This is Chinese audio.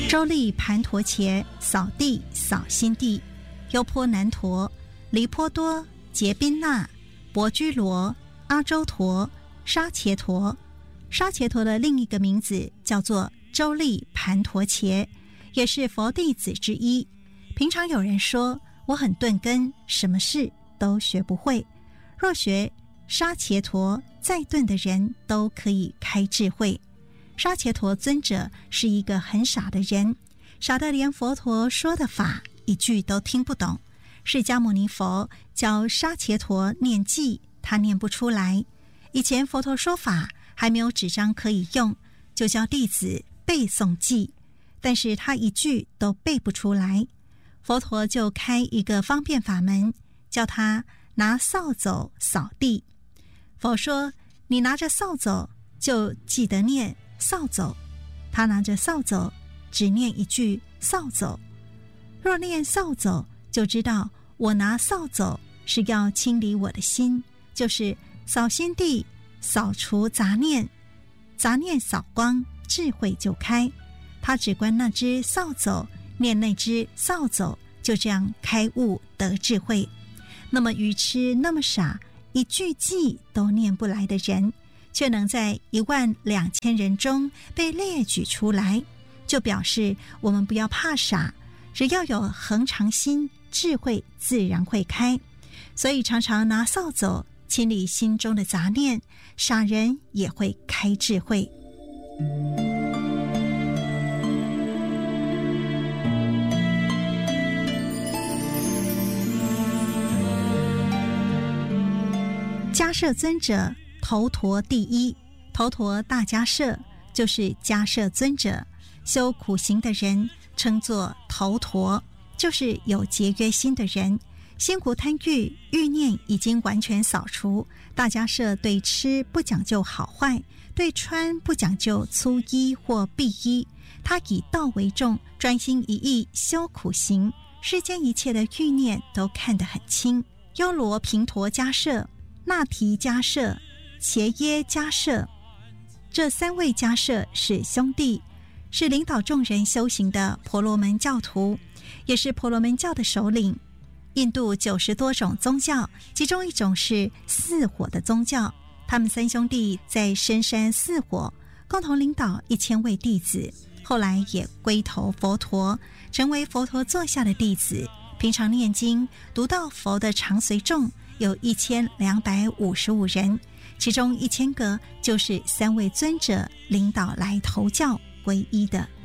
周利盘陀伽，扫地扫心地，优婆难陀，离婆多，结宾那，博居罗，阿周陀，沙伽陀。沙伽陀的另一个名字叫做周利盘陀伽，也是佛弟子之一。平常有人说我很钝根，什么事都学不会。若学沙伽陀，再钝的人都可以开智慧。沙伽陀尊者是一个很傻的人，傻得连佛陀说的法一句都听不懂。释迦牟尼佛教沙伽陀念偈，他念不出来。以前佛陀说法还没有纸张可以用，就教弟子背诵偈，但是他一句都背不出来。佛陀就开一个方便法门，叫他拿扫帚扫地。佛说，你拿着扫帚就记得念扫帚，他拿着扫帚只念一句扫帚。若念扫帚，就知道我拿扫帚是要清理我的心，就是扫心地，扫除杂念，杂念扫光，智慧就开。他只观那只扫帚，念那只扫帚，就这样开悟得智慧。那么愚痴，那么傻，一句偈都念不来的人，却能在12000人中被列举出来，就表示我们不要怕傻，只要有恒常心，智慧自然会开。所以常常拿扫帚清理心中的杂念，傻人也会开智慧。迦摄尊者头陀第一，头陀大迦摄就是迦摄尊者。修苦行的人称作头陀，就是有节约心的人，心无贪欲，欲念已经完全扫除。大迦摄对吃不讲究好坏，对穿不讲究粗衣或敝衣，他以道为重，专心一意修苦行，世间一切的欲念都看得很清。优罗频陀迦摄、那提迦摄、伽耶迦摄，这3位迦摄是兄弟，是领导众人修行的婆罗门教徒，也是婆罗门教的首领。印度90多种宗教，其中一种是4火的宗教，他们3兄弟在深山4火，共同领导1000位弟子，后来也归投佛陀，成为佛陀座下的弟子。平常念经读到佛的常随众有1255人，其中1000个就是3位尊者领导来投教皈依的。